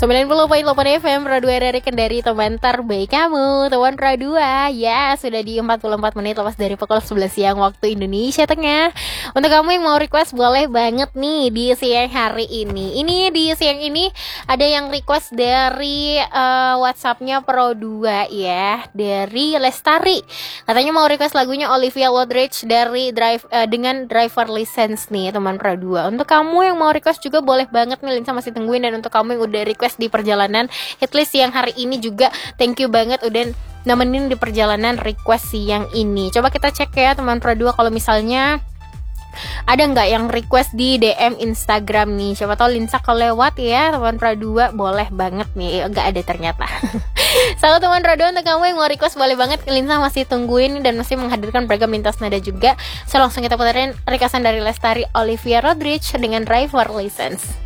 90,8 FM Radio RRI Kendari, teman terbaik kamu, teman Radua. Ya, sudah di 44 menit lepas dari pukul 11 siang waktu Indonesia Tengah. Untuk kamu yang mau request boleh banget nih di siang hari ini. Ini di siang ini ada yang request dari WhatsAppnya Pro2 ya, dari Lestari. Katanya mau request lagunya Olivia Rodrigo dari dengan driver license nih, teman Pro2. Untuk kamu yang mau request juga boleh banget nih, Linsa masih tungguin. Dan untuk kamu yang udah request di perjalanan hitlist siang hari ini juga, thank you banget udah nemenin di perjalanan request siang ini. Coba kita cek ya teman Pro2, kalau misalnya ada nggak yang request di DM Instagram nih. Siapa tahu Linsa kelewat ya teman Pro2, boleh banget nih. Nggak ada ternyata. Salam teman Pro2, untuk kamu yang mau request boleh banget, Linsa masih tungguin dan masih menghadirkan beragam lintas nada juga. So langsung kita puterin requestan dari Lestari, Olivia Rodrigo dengan driver license.